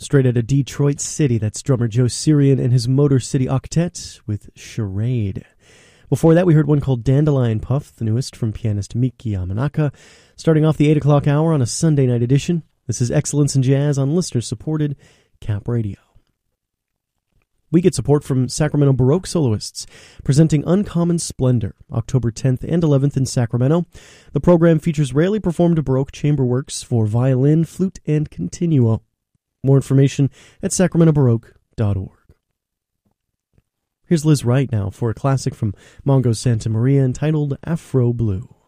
Straight out of Detroit City, that's drummer Joe Sirian and his Motor City Octet with Charade. Before that, we heard one called Dandelion Puff, the newest from pianist Miki Yamanaka, starting off the 8 o'clock hour on a Sunday night edition. This is Excellence in Jazz on listener-supported Cap Radio. We get support from Sacramento Baroque soloists, presenting Uncommon Splendor, October 10th and 11th in Sacramento. The program features rarely performed Baroque chamber works for violin, flute, and continuo. More information at sacramentobaroque.org. Here's Liz Wright now for a classic from Mongo Santa Maria entitled Afro Blue.